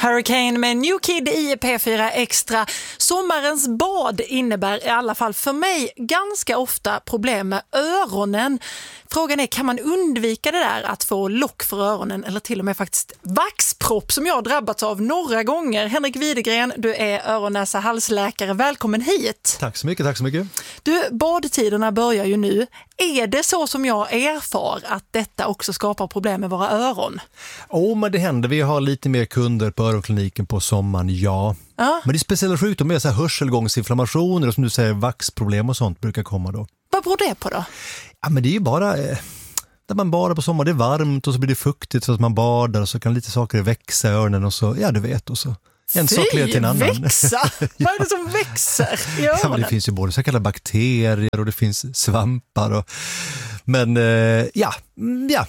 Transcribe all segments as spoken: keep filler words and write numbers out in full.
Hurricane med New Kid i P fyra Extra. Sommarens bad innebär i alla fall för mig ganska ofta problem med öronen. Frågan är, kan man undvika det där att få lock för öronen eller till och med faktiskt vaxpropp som jag har drabbats av några gånger? Henrik Widegren, du är öron-, näsa-, halsläkare. Välkommen hit. Tack så mycket, tack så mycket. Du, badtiderna börjar ju nu. Är det så som jag erfar att detta också skapar problem med våra öron? Åh, men det händer. Vi har lite mer kunder på öronkliniken på sommaren, ja. ja. Men det är speciella sjukdomar, så här hörselgångsinflammationer och som du säger, vaxproblem och sånt brukar komma då. Vad beror det på då? Ja, men det är ju bara... Eh, där man badar på sommaren, det är varmt och så blir det fuktigt så att man badar och så kan lite saker växa i öronen och så, ja du vet, och så... En Fy, sak leder till en annan. Växa? Vad är det som växer i öronen? Ja, men det finns ju både så kallade bakterier och det finns svampar. Och, men eh, ja, ja,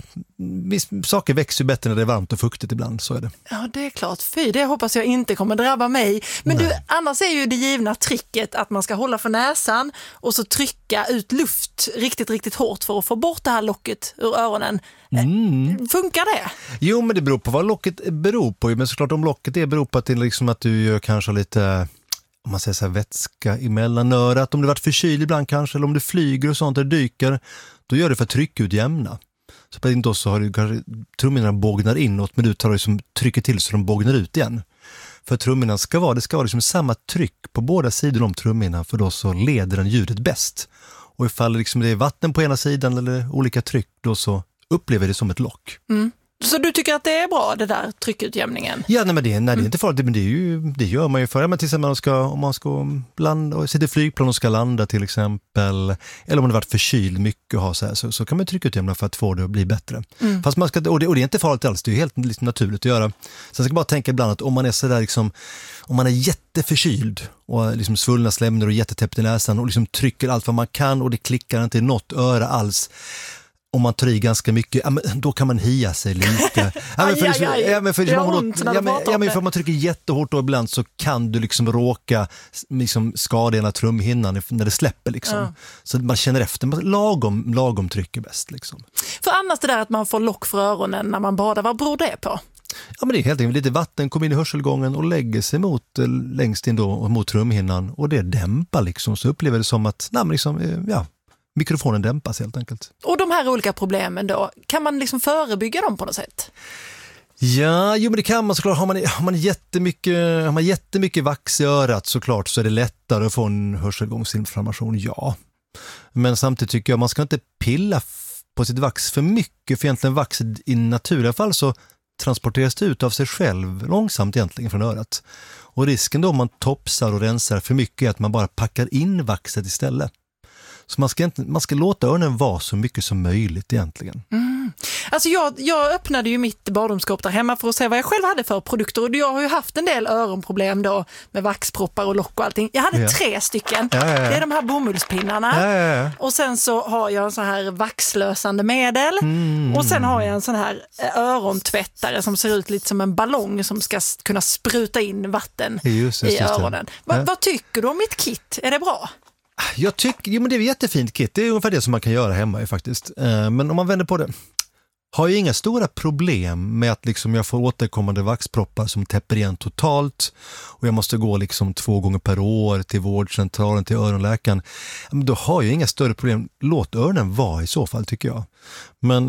saker växer ju bättre när det är varmt och fuktigt ibland, så är det. Ja, det är klart. Fy, det hoppas jag inte kommer drabba mig. Men Nej. du, annars är ju det givna tricket att man ska hålla för näsan och så trycka ut luft riktigt, riktigt hårt för att få bort det här locket ur öronen. Mm. Funkar det? Jo, men det beror på vad locket beror på. Men såklart om locket är beror på att, det är liksom att du gör kanske lite, om man säger så här, vätska emellan örat. Om du varit förkyld ibland kanske, eller om du flyger och sånt eller dyker, då gör det för att tryckutjämna. Så på inte så har du kanske trumhinnorna bågnar inåt, men du tar liksom trycker till så de bågnar ut igen. För trumhinnan ska vara, det ska vara liksom samma tryck på båda sidor om trumhinnan, för då så leder den ljudet bäst. Och ifall liksom det är vatten på ena sidan eller olika tryck, då så upplever det som ett lock. Mm. Så du tycker att det är bra, det där tryckutjämningen? Ja, nej, men det, nej, det är inte farligt, men det, är ju, det gör man ju för. Ja, men till exempel om man ska, om man ska landa, och sitter i flygplan och ska landa till exempel, eller om man har varit förkyld mycket och har så här, så, så kan man tryckutjämna för att få det att bli bättre. Mm. Fast man ska, och, det, och det är inte farligt alls, det är ju helt liksom naturligt att göra. Sen ska jag bara tänka ibland att om man är så där liksom, om man är jätteförkyld och liksom svullna slemmer och jättetäppt i näsan och liksom trycker allt vad man kan och det klickar inte i något öra alls. Om man tar i ganska mycket, ja, men då kan man hia sig lite. Ja, men för, aj, aj, aj. Ja, men för, det man, ont, ja, men, ja, men för man trycker jättehårt och ibland så kan du liksom råka liksom, skada ena trumhinnan när det släpper. Liksom. Ja. Så man känner efter, lagom, lagom trycker bäst. Liksom. För annars det där att man får lock för öronen när man badar, vad beror det på? Ja, men det är helt enkelt lite vatten kommer in i hörselgången och lägger sig mot, längst in då, mot trumhinnan och det dämpar liksom, så upplever det som att, nej, men liksom, ja, mikrofonen dämpas helt enkelt. Och de här olika problemen då, kan man liksom förebygga dem på något sätt? Ja, jo men det kan man såklart. Har man, har man, jättemycket, har man jättemycket vax i örat såklart så är det lättare att få en hörselgångsinflammation, ja. Men samtidigt tycker jag man ska inte pilla på sitt vax för mycket, för egentligen vax i naturliga fall så transporteras det ut av sig själv långsamt egentligen från örat. Och risken då om man topsar och rensar för mycket är att man bara packar in vaxet istället. Så man ska, inte, man ska låta öronen vara så mycket som möjligt egentligen. Mm. Alltså jag, jag öppnade ju mitt badrumsskåp där hemma för att se vad jag själv hade för produkter. Och jag har ju haft en del öronproblem då med vaxproppar och lock och allting. Jag hade ja. tre stycken. Ja, ja, ja. Det är de här bomullspinnarna. Ja, ja, ja. Och sen så har jag en sån här vaxlösande medel. Mm. Och sen har jag en sån här örontvättare som ser ut lite som en ballong som ska kunna spruta in vatten just, just, i öronen. Va, ja. Vad tycker du om mitt kit? Är det bra? Jag tycker, jo men det är ett jättefint kit. Det är ungefär det som man kan göra hemma ju faktiskt. Men om man vänder på det, har jag inga stora problem med att liksom jag får återkommande vaxproppar som täpper igen totalt och jag måste gå liksom två gånger per år till vårdcentralen, till öronläkaren. Då har jag inga större problem. Låt öronen vara i så fall tycker jag. Men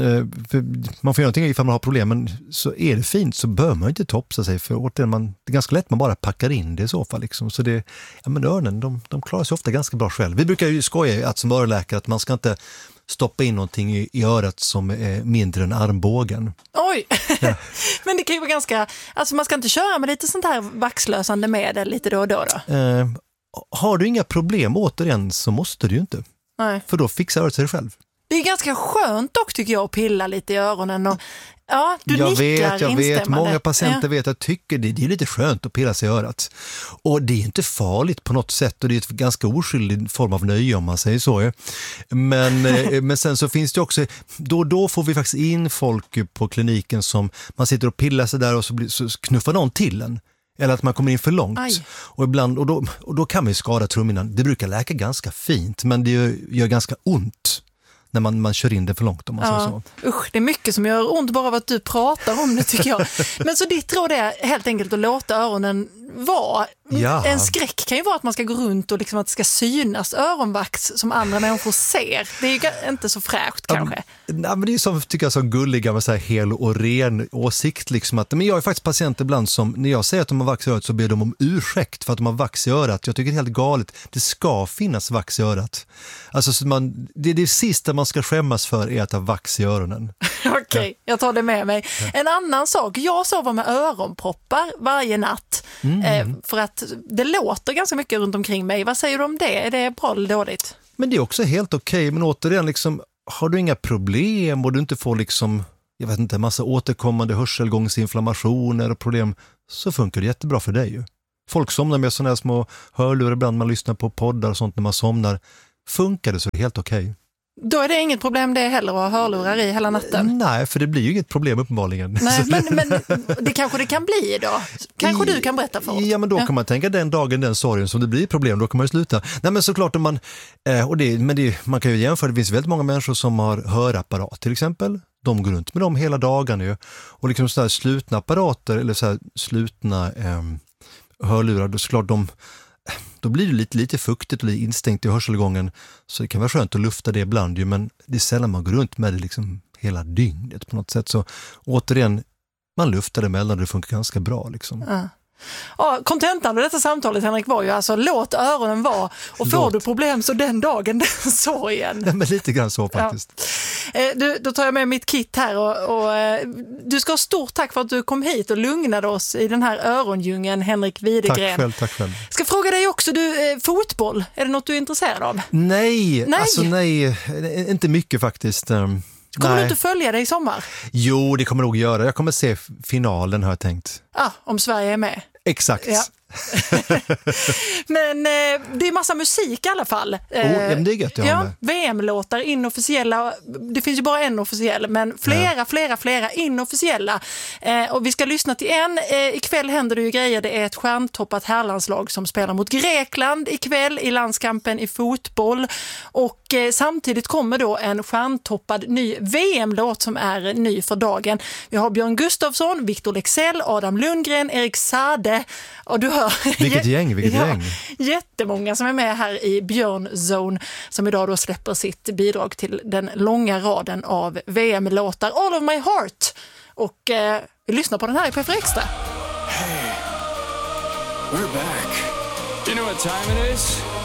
man får göra någonting ifall man har problem, men så är det fint så bör man inte topsa sig för återigen, man, det är ganska lätt man bara packar in det i så fall liksom. Så det, ja men öronen, de, de klarar sig ofta ganska bra själv. Vi brukar ju skoja att som öronläkare att man ska inte stoppa in någonting i, i örat som är mindre än armbågen. Oj, ja. Men det kan ju vara ganska, alltså man ska inte köra med lite sånt här vaxlösande medel lite då och då då? Eh, har du inga problem återigen så måste du ju inte. Nej. För då fixar örat sig själv. Det är ganska skönt dock tycker jag att pilla lite i öronen och ja, du jag nickar vet, jag vet, många patienter ja. vet att tycker det, det är lite skönt att pilla sig i örat. Och det är inte farligt på något sätt och det är ett ganska oskyldig form av nöje om man säger så. Men, men sen så finns det också, då och då får vi faktiskt in folk på kliniken som man sitter och pillar sig där och så, blir, så knuffar någon till en. Eller att man kommer in för långt. Och, ibland, och, då, och då kan man ju skada trumhinnan. Det brukar läka ganska fint men det gör, gör ganska ont när man, man kör in det för långt om man ja. säger så. Usch, det är mycket som gör ont bara av att du pratar om det tycker jag. Men så ditt råd är helt enkelt att låta öronen vara. Ja. En skräck kan ju vara att man ska gå runt och liksom att det ska synas öronvax som andra människor ser. Det är ju inte så fräscht kanske. Um, nej, men det är som, tycker jag, som gulliga med så här hel och ren åsikt. Liksom att, men jag är faktiskt patient ibland som, när jag säger att de har vax i örat så ber de om ursäkt för att de har vax i örat. Jag tycker det är helt galet. Det ska finnas vax i örat. Alltså, så man, det, det sista man ska skämmas för är att ha vax i öronen. Okej, okay, ja. Jag tar det med mig. Ja. En annan sak, jag sover med öronproppar varje natt. Mm. Eh, för att det låter ganska mycket runt omkring mig. Vad säger du om det? Är det bra eller dåligt? Men det är också helt okej. Okay. Men återigen, liksom, har du inga problem och du inte får liksom, jag vet inte, en massa återkommande hörselgångsinflammationer och problem, så funkar det jättebra för dig ju. Folk somnar med sådana här små hörlurar ibland, man lyssnar på poddar och sånt när man somnar. Funkar det så är det helt okej. Okay. Då är det inget problem det heller att ha hörlurar i hela natten? Nej, för det blir ju inget problem uppenbarligen. Nej, men, men det kanske det kan bli då? Kanske I, du kan berätta för oss? Ja, men då ja. kan man tänka den dagen, den sorgen som det blir problem, då kan man ju sluta. Nej, men såklart om man, eh, och det, men det, man kan ju jämföra, det finns väldigt många människor som har hörapparat till exempel. De går runt med dem hela dagen ju. Och liksom så här slutna apparater eller så här slutna eh, hörlurar, då såklart de... Då blir det lite, lite fuktigt och lite instängt i hörselgången, så det kan vara skönt att lufta det ibland ju, men det är sällan man går runt med det liksom hela dygnet på något sätt. Så återigen, man luftar det emellan och det funkar ganska bra liksom. Ja. Ja, kontentan av detta samtalet, Henrik, var ju alltså låt öronen vara och får låt. du problem så den dagen den sorgen. Ja, men lite grann så faktiskt. Ja. Eh, du, då tar jag med mitt kit här och, och eh, du ska ha stort tack för att du kom hit och lugnade oss i den här örondjungeln, Henrik Widegren. Tack själv, tack själv. Ska fråga dig också, du, eh, fotboll, är det något du är intresserad av? Nej, nej. alltså nej, inte mycket faktiskt. Um, kommer nej. du inte följa det i sommar? Jo, det kommer jag nog göra. Jag kommer se finalen, har jag tänkt. Ah, om Sverige är med. Exakt. Ja. Men eh, det är massa musik i alla fall. Eh, oh, det är gött, ja, V M-låtar, inofficiella. Det finns ju bara en officiell, men flera, ja. flera, flera inofficiella. Eh, och vi ska lyssna till en. Eh, ikväll händer det ju grejer. Det är ett stjärntoppat herrlandslag som spelar mot Grekland ikväll i landskampen i fotboll. Och eh, samtidigt kommer då en stjärntoppad ny V M-låt som är ny för dagen. Vi har Björn Gustafsson, Victor Lexell, Adam Lundgren, Erik Sade. Och du hör vilket gäng, vilket ja, gäng. Jättemånga som är med här i Björn Zone som idag då släpper sitt bidrag till den långa raden av V M-låtar All of My Heart. Och eh, vi lyssnar på den här i P fyra Extra. Hey, we're back. Do you know what time it is?